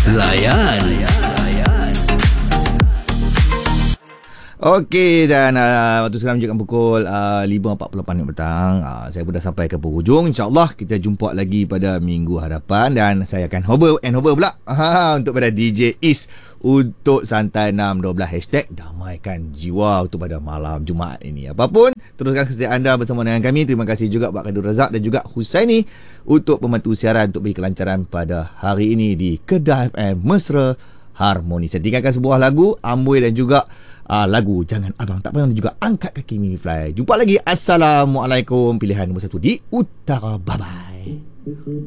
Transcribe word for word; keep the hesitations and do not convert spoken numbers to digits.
Layan. Okey, dan uh, waktu sekarang menunjukkan pukul uh, lima empat puluh lapan petang. uh, Saya pun dah sampai ke penghujung. InsyaAllah kita jumpa lagi pada minggu hadapan. Dan saya akan hover and hover pula ha, untuk pada D J Is untuk Santai enam dua belas hashtag damaikan jiwa untuk pada malam Jumaat ini. Apapun, teruskan kesetiaan anda bersama dengan kami. Terima kasih juga Pak Khairul Razak dan juga Husaini untuk pembantu siaran untuk beri kelancaran pada hari ini di Kedah F M Mesra Harmoni. Saya tinggalkan sebuah lagu Amboi dan juga uh, lagu Jangan Abang Tak Payah dan juga Angkat Kaki Mimi Fly. Jumpa lagi. Assalamualaikum. Pilihan nombor satu di Utara. Bye bye.